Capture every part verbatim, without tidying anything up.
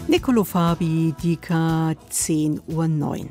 Niccolo Fabi, D K zehn Uhr neun.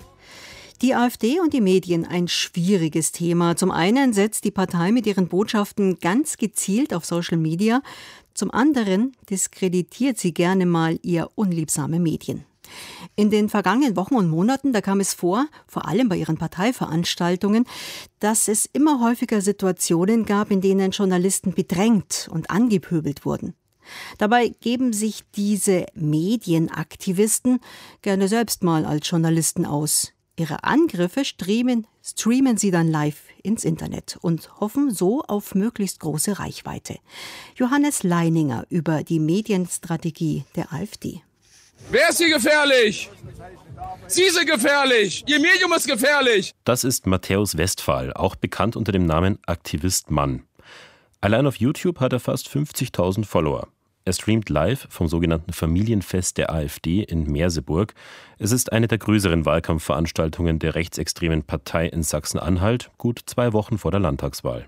Die AfD und die Medien, ein schwieriges Thema. Zum einen setzt die Partei mit ihren Botschaften ganz gezielt auf Social Media. Zum anderen diskreditiert sie gerne mal eher unliebsame Medien. In den vergangenen Wochen und Monaten, da kam es vor, vor allem bei ihren Parteiveranstaltungen, dass es immer häufiger Situationen gab, in denen Journalisten bedrängt und angepöbelt wurden. Dabei geben sich diese Medienaktivisten gerne selbst mal als Journalisten aus. Ihre Angriffe streamen, streamen sie dann live ins Internet und hoffen so auf möglichst große Reichweite. Johannes Leininger über die Medienstrategie der AfD. Wer ist hier gefährlich? Sie sind gefährlich! Ihr Medium ist gefährlich! Das ist Matthäus Westphal, auch bekannt unter dem Namen Aktivist Mann. Allein auf YouTube hat er fast fünfzigtausend Follower. Er streamt live vom sogenannten Familienfest der AfD in Merseburg. Es ist eine der größeren Wahlkampfveranstaltungen der rechtsextremen Partei in Sachsen-Anhalt, gut zwei Wochen vor der Landtagswahl.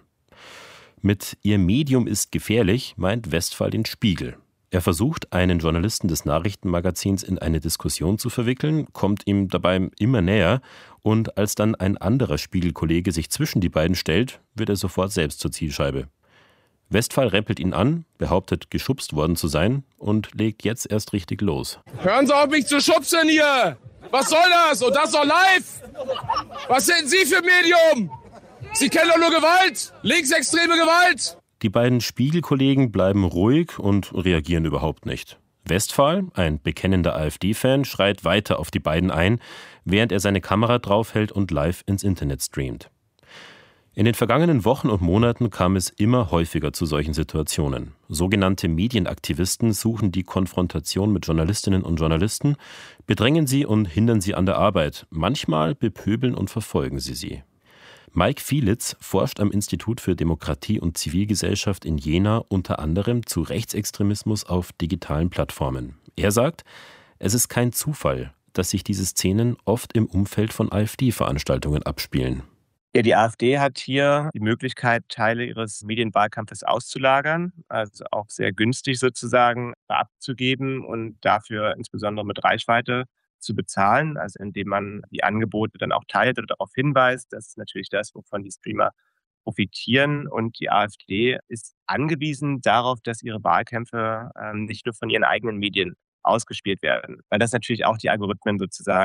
Mit Ihr Medium ist gefährlich meint Westphal den Spiegel. Er versucht, einen Journalisten des Nachrichtenmagazins in eine Diskussion zu verwickeln, kommt ihm dabei immer näher und als dann ein anderer Spiegelkollege sich zwischen die beiden stellt, wird er sofort selbst zur Zielscheibe. Westphal rempelt ihn an, behauptet, geschubst worden zu sein und legt jetzt erst richtig los. Hören Sie auf, mich zu schubsen hier! Was soll das? Und das doch live! Was sind Sie für ein Medium? Sie kennen doch nur Gewalt! Linksextreme Gewalt! Die beiden Spiegelkollegen bleiben ruhig und reagieren überhaupt nicht. Westphal, ein bekennender AfD-Fan, schreit weiter auf die beiden ein, während er seine Kamera draufhält und live ins Internet streamt. In den vergangenen Wochen und Monaten kam es immer häufiger zu solchen Situationen. Sogenannte Medienaktivisten suchen die Konfrontation mit Journalistinnen und Journalisten, bedrängen sie und hindern sie an der Arbeit. Manchmal bepöbeln und verfolgen sie sie. Mike Fielitz forscht am Institut für Demokratie und Zivilgesellschaft in Jena unter anderem zu Rechtsextremismus auf digitalen Plattformen. Er sagt, es ist kein Zufall, dass sich diese Szenen oft im Umfeld von AfD-Veranstaltungen abspielen. Ja, die AfD hat hier die Möglichkeit, Teile ihres Medienwahlkampfes auszulagern, also auch sehr günstig sozusagen abzugeben und dafür insbesondere mit Reichweite zu bezahlen, also indem man die Angebote dann auch teilt oder darauf hinweist. Das ist natürlich das, wovon die Streamer profitieren. Und die AfD ist angewiesen darauf, dass ihre Wahlkämpfe ähm, nicht nur von ihren eigenen Medien ausgespielt werden, weil das natürlich auch die Algorithmen sozusagen